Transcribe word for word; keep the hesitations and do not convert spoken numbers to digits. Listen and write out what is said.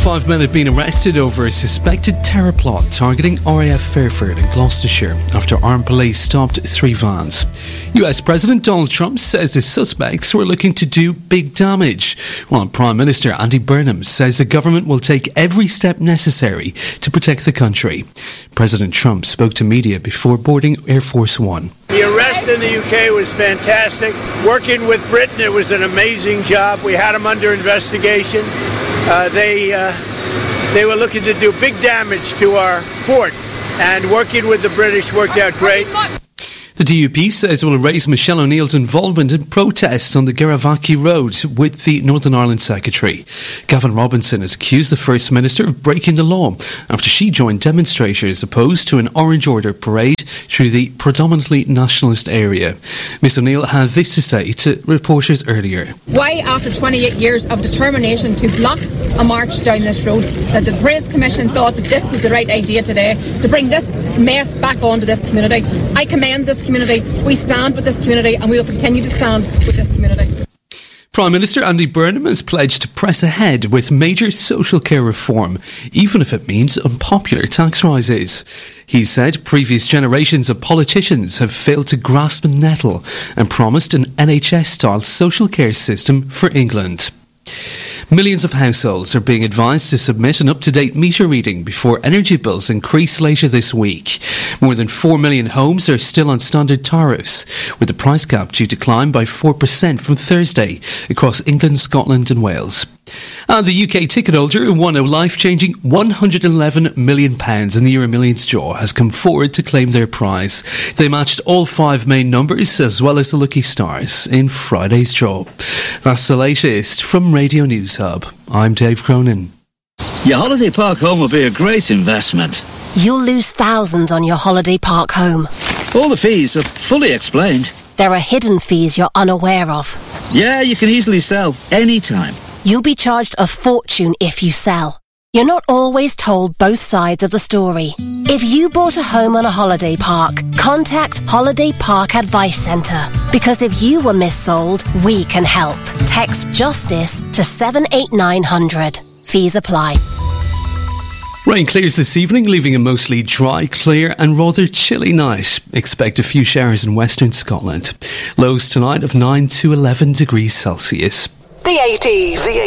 Five men have been arrested over a suspected terror plot targeting R A F Fairford in Gloucestershire after armed police stopped three vans. U S President Donald Trump says the suspects were looking to do big damage, while Prime Minister Andy Burnham says the government will take every step necessary to protect the country. President Trump spoke to media before boarding Air Force One. The arrest in the U K was fantastic. Working with Britain, it was an amazing job. We had them under investigation. Uh, they uh, they were looking to do big damage to our fort, and working with the British worked out great. The D U P says it will raise Michelle O'Neill's involvement in protests on the Garavaki Road with the Northern Ireland Secretary. Gavin Robinson has accused the First Minister of breaking the law after she joined demonstrators opposed to an Orange Order parade through the predominantly nationalist area. Miss O'Neill had this to say to reporters earlier. Why, after twenty-eight years of determination to block a march down this road, that the Praise Commission thought that this was the right idea today, to bring this mess back onto this community? I commend this community. We stand with this community, and we will continue to stand with this community. Prime Minister Andy Burnham has pledged to press ahead with major social care reform, even if it means unpopular tax rises. He said previous generations of politicians have failed to grasp the nettle and promised an N H S-style social care system for England. Millions of households are being advised to submit an up-to-date meter reading before energy bills increase later this week. More than four million homes are still on standard tariffs, with the price cap due to climb by four percent from Thursday across England, Scotland and Wales. And the U K ticket holder who won a life-changing one hundred eleven million pounds in the Euro Millions draw has come forward to claim their prize. They matched all five main numbers as well as the lucky stars in Friday's draw. That's the latest from Radio News Hub. I'm Dave Cronin. Your holiday park home will be a great investment. You'll lose thousands on your holiday park home. All the fees are fully explained. There are hidden fees you're unaware of. Yeah, you can easily sell anytime. You'll be charged a fortune if you sell. You're not always told both sides of the story. If you bought a home on a holiday park, contact Holiday Park Advice Centre. Because if you were missold, we can help. Text JUSTICE to seven eight nine hundred. Fees apply. Rain clears this evening, leaving a mostly dry, clear and rather chilly night. Expect a few showers in western Scotland. Lows tonight of nine to eleven degrees Celsius. The eighties. The